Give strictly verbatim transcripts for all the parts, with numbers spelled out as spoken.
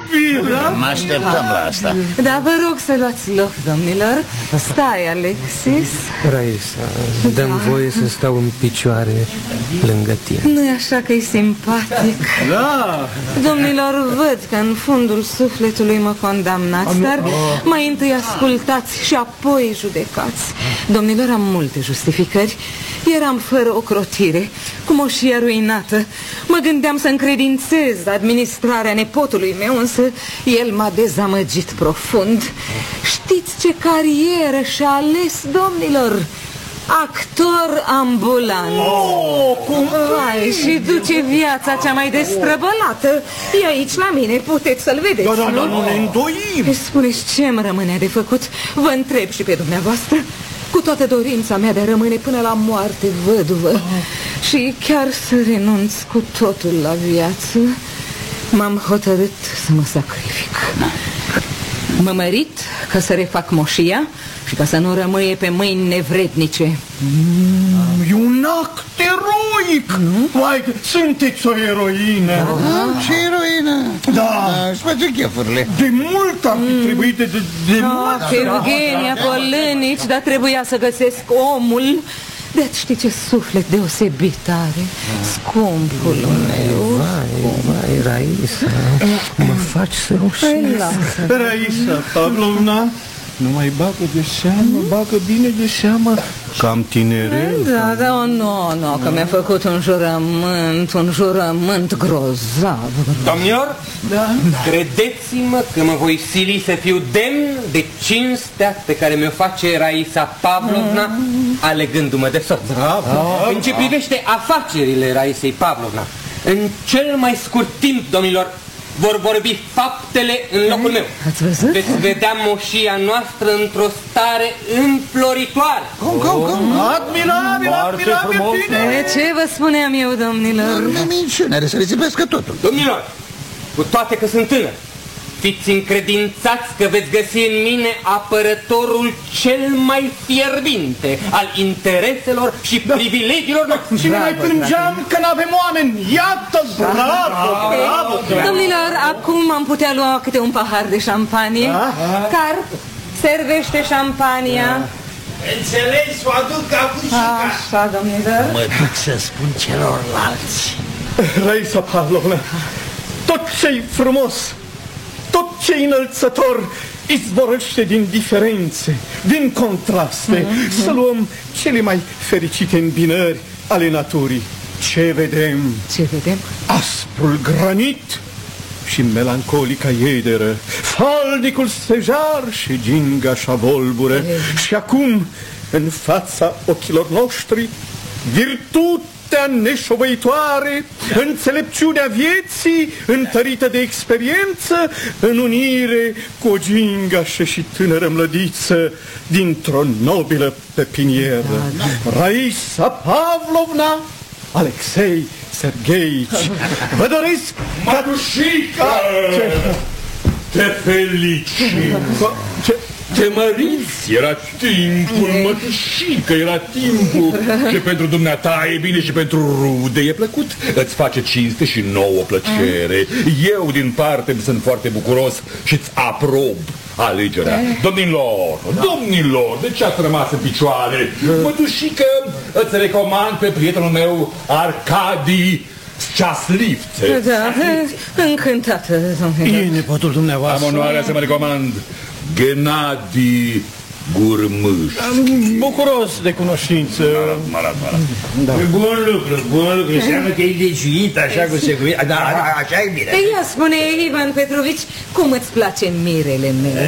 copil, da? Mă așteptăm la asta. Da, vă rog să luați loc, domnilor. Stai, Alexis. Raisa, dăm da. voie să stau în picioare lângă tine. Nu-i așa că e simpatic? Da. Domnilor, văd că în fundul sufletului mă condamnați, dar mai întâi ascultați și apoi judecați. Domnilor, am multe justificări. Eram fără ocrotire, cu moșia ruinată. Mă gândeam să încredințez administrarea nepotului meu, însă el m-a dezamăgit profund. Știți ce carieră și-a ales, domnilor? Actor ambulant. Oh, cum? Vai, și duce viața cea mai destrăbălată. E aici la mine, puteți să-l vedeți. Da, da, da, nu ne îndoim. Spuneți, ce îmi rămâne de făcut? Vă întreb și pe dumneavoastră. Cu toată dorința mea de a rămâne până la moarte văduvă oh. și chiar să renunț cu totul la viață, m-am hotărât să mă sacrific. Mă mărit ca să refac moșia și ca să nu rămâie pe mâini nevrednice. Mm, e un act eroic. Nu? Vai, sunteți o eroină. Da. Ce eroină? Da. Își face chefurile. De mult ar fi trebuit, de, de, de ah, mult. Evgenia Polânici, dar trebuia să găsesc omul. De-ați ști ce suflet deosebit are, scumpul meu. Vai, vai, Raisa, mă faci să rușesc. Raisa Pavlovna, nu mai bagă de seamă, bagă bine de seamă că am tineret. Da, da, nu, nu, că mi-a făcut un jurământ, un jurământ grozav. Domnilor, da? Credeți-mă că mă voi sili să fiu demn de cinstea pe care mi-o face Raisa Pavlovna alegându-mă de soț. În ce privește afacerile Raisei Pavlovna, în cel mai scurt timp, domnilor, vor vorbi faptele în locul meu. Ați văzut? Veți vedea moșia noastră într-o stare înfloritoare. Cum, cum, cum? Admirabil, admirabil, bine! Ce vă spuneam eu, domnilor? Nu minciune, are să rețipească totul. Domnilor, cu toate că sunt tânăr, fiți încredințați că veți găsi în mine apărătorul cel mai fierbinte al intereselor și da. privilegiilor noastre. Și ne mai plângeam că n-avem oameni. Iată, bravo, bravo. Domnilor, acum am putea lua câte un pahar de șampanie. Carp, servește șampania. Înțelegi, o aduc avușica. Așa, domnilor. Mă duc să spun celorlalți. Raisa Pavlovna, tot ce-i frumos, tot ce-i înălțător izvorăște din diferențe, din contraste. Mm-hmm. Să luăm cele mai fericite îmbinări ale naturii. Ce vedem? Ce vedem? Asprul granit și melancolica iederă, falnicul stejar și gingașa volbură. Mm. Și acum, în fața ochilor noștri, virtutea neșovăitoare, înțelepciunea vieții întărită de experiență, în unire cu o gingașă și tânără mlădiță dintr-o nobilă pepinieră. Da, da. Raisa Pavlovna, Alexei Sergeici, vă doresc... Mătușica! Te felicit! Ce? Te măriți, era timpul, mătușică, era timpul. Și pentru dumneata e bine și pentru rude e plăcut. Îți face cinste și nouă plăcere. Eu din parte mi sunt foarte bucuros și îți aprob alegerea. Domnilor, domnilor, de ce ați rămas în picioare? Mătușică, îți recomand pe prietenul meu Arcadii Ceaslivțe. Da, încântată, domnule. E nepotul dumneavoastră. Am onoarea să mă recomand Gennadi Gurmâș. Bucuros de cunoștință. Marat, marat, da. Bun lucru, bun lucru. Înseamnă că e legiuit așa cum se cuvine. Da, așa e bine. Ia spune, Ivan Petrovici, cum îți place mirele meu?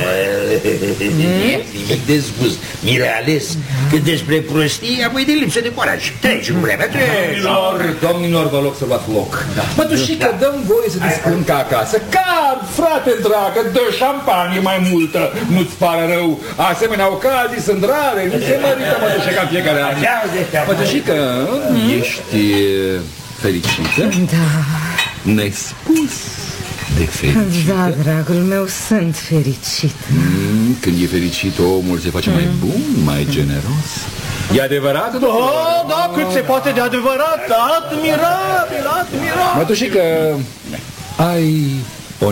Nimic de spus. Mire ales. Cât despre prostie, apoi de lipsă de curaj. Treci cu vremea, treci. Domnilor, domnilor, vă rog să luați loc. Mătușică, dăm voie să discutăm ca acasă. Card, frate dragă, dă șampanie mai multă. Nu-ți pare rău? Asemenea ocazii sunt rare. Nu se mărită, mătușica, în fiecare an. Mătușică, ești fericită? Da. Nespus de fericită? Da, dragul meu, sunt fericit. Mm, când e fericit, omul se face mm. mai bun, mai generos. E adevărat? Da, da, cât se poate de adevărat. Admirabil, admirabil. Mătușică, ai o nepoată.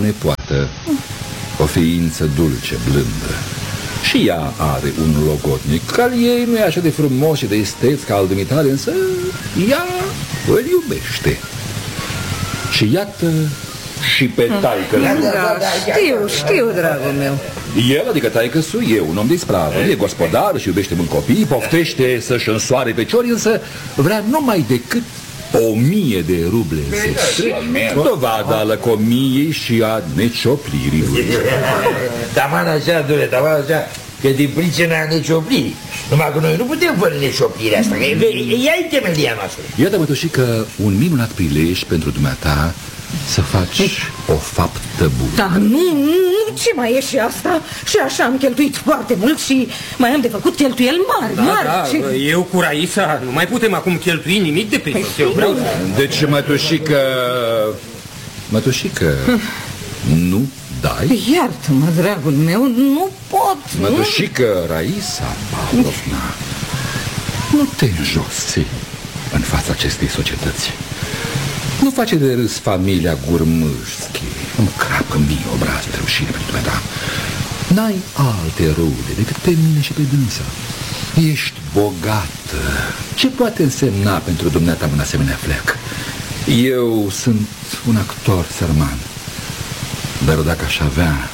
iată o ființă dulce, blândă. Și ea are un logodnic, că al ei nu e așa de frumos și de isteț ca al dumitale, însă ea îl iubește. Și iată și pe taică. Da, da, știu, știu, dragul meu. El, adică taică-su, e un om de ispravă, e gospodar și iubește mult copii, poftește să-și însoare pe ciori, însă vrea numai decât o mie de ruble zestre, dovada lăcomiei și a necioplirii lui. Taman așa, dule, taman așa, că din pricina necioplirii. Numai că noi nu putem fără necioplirea asta, că ea-i temelia noastră. Iată, bătușică, un minunat prilej pentru dumneata să faci o faptă bună. Da, nu, nu, ce mai e și asta? Și așa am cheltuit foarte mult și mai am de făcut cheltuieli mari, da, mari. Da, și... eu cu Raisa nu mai putem acum cheltui nimic de prisos. Păi, eu vreau... Deci, mătușică, mătușică, nu dai? Iartă-mă, dragul meu, nu pot. Mătușică Raisa Pavlovna, nu te înjosi în fața acestei societăți. Nu face de râs familia Gurmâșchi. Nu crapă mie obrazul de rușine pentru dumneata. N-ai alte rude decât pe mine și pe dânsa. Ești bogată. Ce poate însemna pentru dumneata un asemenea fleac? Eu sunt un actor sărman, dar dacă aș avea...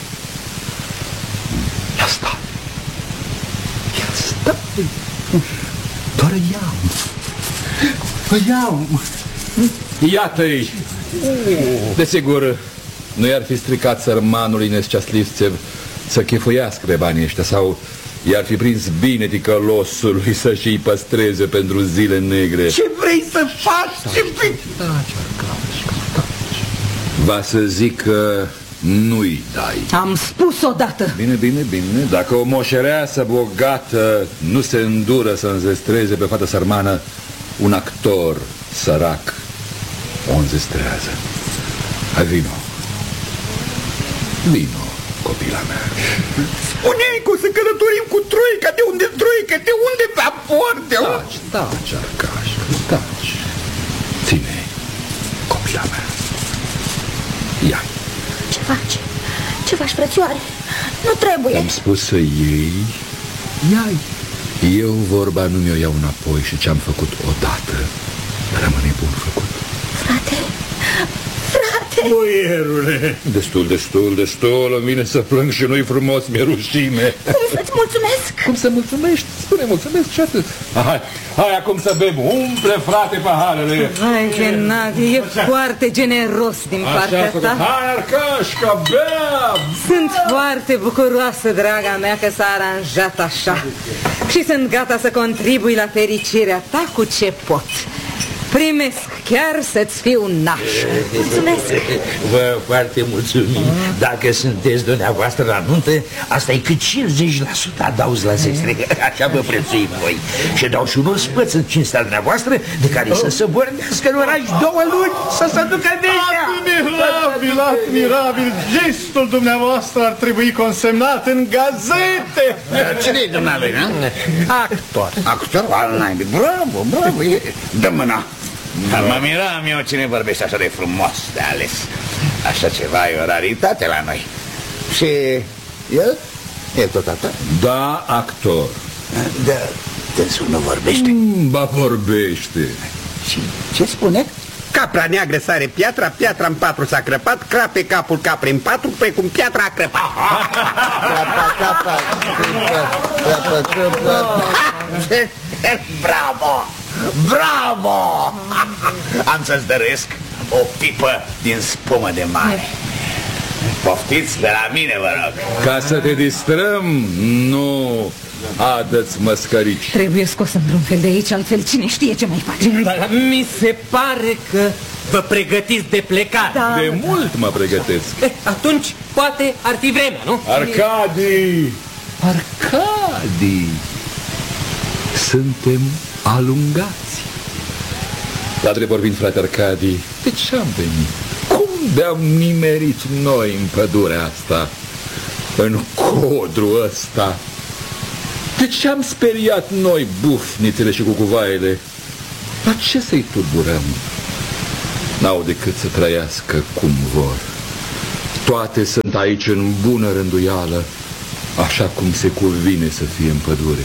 Ia stai. Ia stai. Doar iau. Iau. Iată-i! Desigur, nu i-ar fi stricat sărmanului Nesceaslivțev să chefuiască pe banii ăștia, sau i-ar fi prins bine ticălosului să și-i păstreze pentru zile negre. Ce vrei să faci? Ce vrei? Va să zic că nu-i dai. Am spus odată. Bine, bine, bine. Dacă o moșereasă bogată nu se îndură să înzestreze pe fată sărmană, un actor sărac o înzestrează. Hai, vino. Vino, copila mea. Spune-i că o să călătorim cu troica. De unde troica? De unde vapor? De unde? Taci, taci, Arcaș, taci. Ține, copila mea. Ia. Ce faci? Ce faci, frățioare? Nu trebuie. Am spus să iei, ia-i. Eu vorba nu mi-o iau înapoi și ce-am făcut odată rămâne bun făcut. Frate, frate. Boierule. Destul, destul, destul. Îmi vine să plâng și nu-i frumos, mi-e rușine. Cum să-ți mulțumesc? Cum să mulțumești? Spune mulțumesc și atât. Hai, hai acum să bem. Umple, frate, paharele. Hai, Gennadi, e foarte generos din partea ta. Hai, Arcașca, bea! Sunt foarte bucuroasă, draga mea, că s-a aranjat așa. Și sunt gata să contribui la fericirea ta cu ce pot. Primesc chiar să-ți fiu naș. Mulțumesc. Vă foarte mulțumim. Dacă sunteți dumneavoastră la nuntă, asta e cât cincizeci la sută adauz la zestre. Așa vă prețuim voi. Și dau și un ospăț în cinstea dumneavoastră, de care să se vorbească în oraș două luni, să se ducă vestea. Admirabil, admirabil. Gestul dumneavoastră ar trebui consemnat în gazete. Cine-i dumneavoastră? Actor. Actor? Al naibii. Bravo, bravo. Dă mâna. Mă miram eu cine vorbește așa de frumos de ales. Așa ceva e o raritate la noi. Și el? E tot atât? Da, actor. Da, dânsul nu vorbește? Mm, ba vorbește. Și ce spune? Capra neagră sare piatra, piatra în patru s-a crăpat, crape capul capre în patru, precum piatra a crăpat. Crapa, crapa, crapa, crapa. Bravo! Bravo! Am să-ți dăruiesc o pipă din spumă de mare. Poftiți de la mine, vă rog. Ca să te distrăm, nu adă-ți măscărici. Trebuie scos într-un fel de aici, altfel cine știe ce mai face. Dar mi se pare că vă pregătiți de plecare. Da. De mult mă pregătesc. Eh, atunci poate ar fi vremea, nu? Arcadi! Arcadi! Suntem alungați. La drept vorbind, frate Arcadi, de ce am venit? Cum de-am nimerit noi în pădurea asta, în codrul ăsta? De ce am speriat noi bufnițele și cucuvaiele? La ce să-i tulburăm? N-au decât să trăiască cum vor. Toate sunt aici în bună rânduială, așa cum se cuvine să fie în pădure.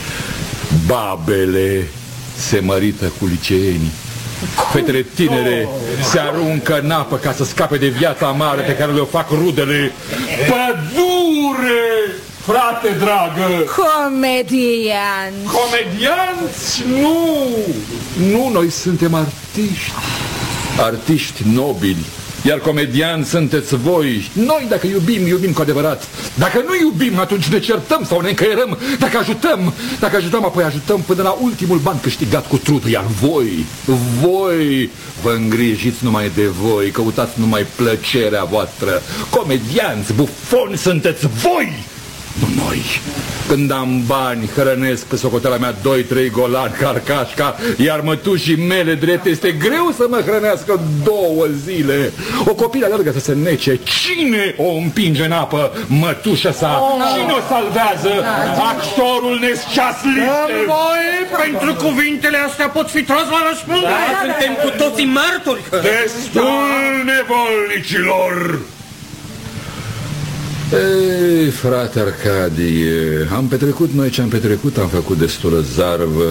Babele se mărită cu liceenii, fetele tinere se aruncă în apă ca să scape de viața amară pe care le-o fac rudele. Pădure, frate dragă! Comedianți! Comedianți? Nu! Nu, noi suntem artiști. Artiști nobili. Iar comediani sunteți voi. Noi, dacă iubim, iubim cu adevărat. Dacă nu iubim, atunci ne certăm sau ne încăierăm. Dacă ajutăm, dacă ajutăm, apoi ajutăm până la ultimul ban câștigat cu trudul. Iar voi, voi vă îngrijiți numai de voi, căutați numai plăcerea voastră. Comedianți, bufoni sunteți voi, nu noi. Când am bani, hrănesc pe socoteala mea doi trei golani carcașca, iar mătușii mele drept este greu să mă hrănească două zile. O copilă alergă să se nece. Cine o împinge în apă? Mătușa sa. Cine o salvează? Actorul nesceasliste. Voi, pentru cuvintele astea pot fi tras la răspundere. Da, suntem cu toții martori. Destul, nevolnicilor! Ei, frate Arcadie, am petrecut noi ce am petrecut, am făcut destulă zarvă.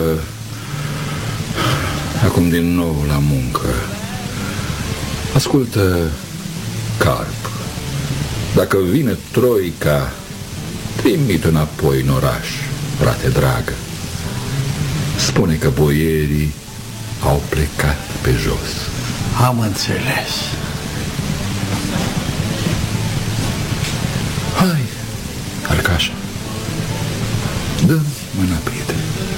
Acum din nou la muncă. Ascultă, Carp, dacă vine troica, trimit înapoi în oraș, frate dragă. Spune că boierii au plecat pe jos. Am înțeles. Hai, Arcașa, dă-mi mâna, prietene.